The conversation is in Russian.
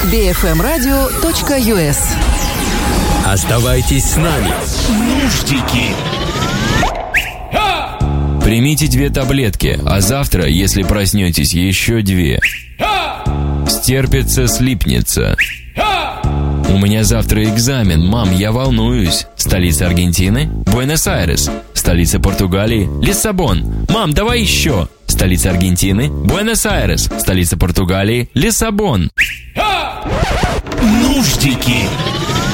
bfmradio.us. Оставайтесь с нами. Нуждики. Примите 2 таблетки, а завтра, если проснетесь, еще 2. Стерпится, слипнется. У меня завтра экзамен, мам, я волнуюсь. Столица Аргентины? Буэнос-Айрес. Столица Португалии? Лиссабон. Мам, давай еще. Столица Аргентины? Буэнос-Айрес. Столица Португалии? Лиссабон. Нуждики.